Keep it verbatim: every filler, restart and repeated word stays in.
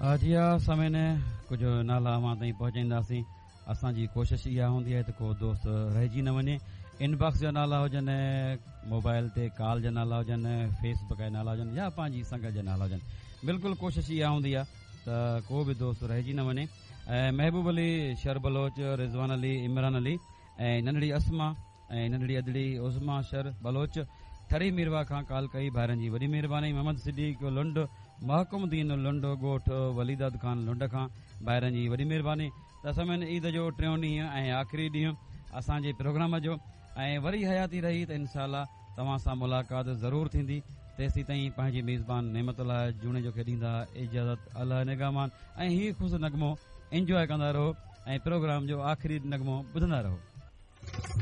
जी हाँ समें कुछ नाला मां ताईं पहुचाईंदासीं। असांजी कोशिशि इहा हूंदी आहे त को दोस्त रहिजी न वञे। इनबॉक्स जा नाला हुजनि, मोबाइल ते कॉल जा नाला हुजनि, फेसबुक जा नाला हुजनि या पंहिंजी संगत जा नाला हुजनि, बिल्कुलु कोशिशि इहा हूंदी आहे त को बि दोस्त रहिजी न वञे। ऐं महबूब अली, शर बलोच, रिज़वान अली, इमरान अली ऐं नंढड़ी असमा ऐं नंढड़ी अदड़ी उज़मा शर बलोच थरी मीरवा खां कॉल कई। ॿारनि जी वॾी महिरबानी। मोहम्मद सिद्दीक लुंड, महकुमदीन लुंड ॻोठ वलीदाद खान लुंड खां ॿारनि जी वॾी महिरबानी। त समय ईद जो टियों ॾींहुं ऐं आख़िरी ॾींहुं असांजे प्रोग्राम जो, ऐं वरी हयाती रही त इनशाअल्लाह तव्हां सां मुलाक़ात ज़रूरु थींदी। तेसी ताईं पंहिंजी मेज़बान नेमतुल्लाह जूणे जो खे ॾींदा इजाज़त, अल्लाह निगामान। ऐं हीउ ख़ुशि नगमो एंजॉय कंदा रहो ऐं प्रोग्राम जो आख़िरी नगमो ॿुधंदा रहो।